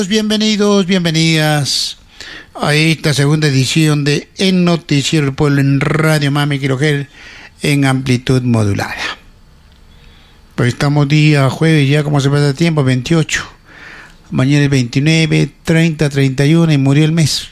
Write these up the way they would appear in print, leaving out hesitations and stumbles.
Bienvenidos, bienvenidas a esta segunda edición de El Noticiero del Pueblo en Radio Mami Quirogel en amplitud modulada. Pues estamos día jueves, ya como se pasa el tiempo, 28. Mañana es 29, 30, 31 y murió el mes.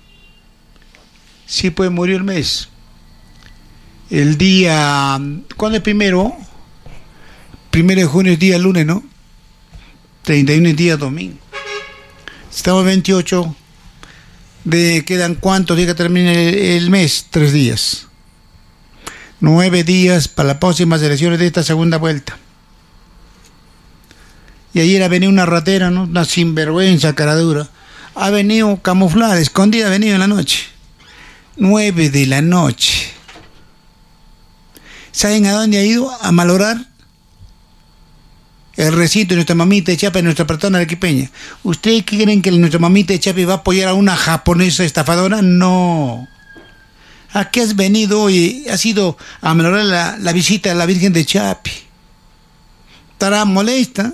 Sí, pues murió el mes. El día... ¿Cuándo es primero? 1 de junio es día lunes, ¿no? 31 es día domingo. Estamos 28. ¿Quedan cuántos días que termine el mes? 3 días. 9 días para las próximas elecciones de esta segunda vuelta. Y ayer ha venido una ratera, ¿no? Una sinvergüenza, cara dura. Ha venido camuflada, escondida, ha venido en la noche. 9 de la noche. ¿Saben a dónde ha ido? A malograr el recinto de nuestra mamita de Chapi, nuestra persona arequipeña. ¿Ustedes creen que nuestra mamita de Chapi va a apoyar a una japonesa estafadora? No. ¿A qué has venido hoy? Has ido a malograr la visita a la Virgen de Chapi. ¿Estará molesta?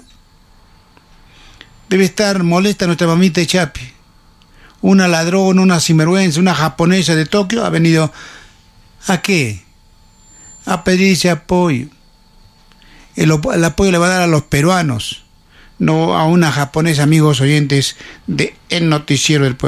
Debe estar molesta nuestra mamita de Chapi. Una ladrona, una sinvergüenza, una japonesa de Tokio ha venido... ¿A qué? A pedirse apoyo. El apoyo le va a dar a los peruanos, no a una japonesa, amigos oyentes de El Noticiero del Pueblo.